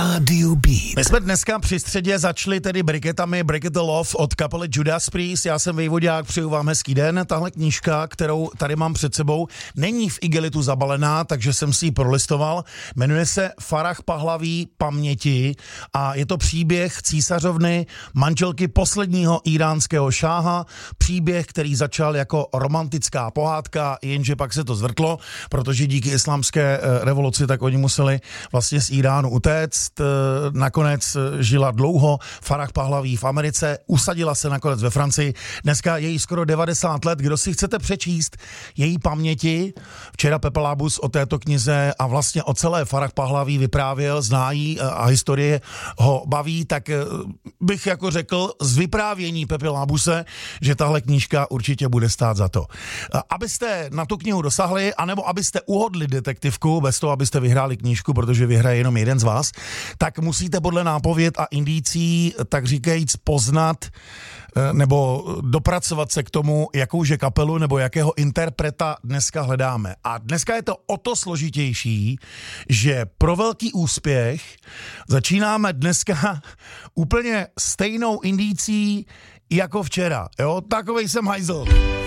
Radio Beat. My jsme dneska při středě začali tedy briketami Break the Love od kapely Judas Priest. Já jsem Vejvodák, přeju vám hezký den. Tahle knížka, kterou tady mám před sebou, není v igelitu zabalená, takže jsem si ji prolistoval. Jmenuje se Farah Pahlaví paměti a je to příběh císařovny, manželky posledního iránského šáha. Příběh, který začal jako romantická pohádka, jenže pak se to zvrtlo, protože díky islámské revoluci tak oni museli vlastně z Iránu utéct. Nakonec žila dlouho Farah Pahlaví v Americe, usadila se nakonec ve Francii. Dneska je jí skoro 90 let. Kdo si chcete přečíst její paměti, včera Pepe Labus o této knize a vlastně o celé Farah Pahlaví vyprávěl, zná jí a historie ho baví, tak bych jako řekl z vyprávění Pepe Labuse, že tahle knížka určitě bude stát za to. Abyste na tu knihu dosáhli, anebo abyste uhodli detektivku, bez toho, abyste vyhráli knížku, protože vyhraje jenom jeden z vás, tak musíte podle nápověd a indicí, tak říkajíc, poznat nebo dopracovat se k tomu, jakouže kapelu nebo jakého interpreta dneska hledáme. A dneska je to o to složitější, že pro velký úspěch začínáme dneska úplně stejnou indicí jako včera. Jo? Takovej jsem hajzl.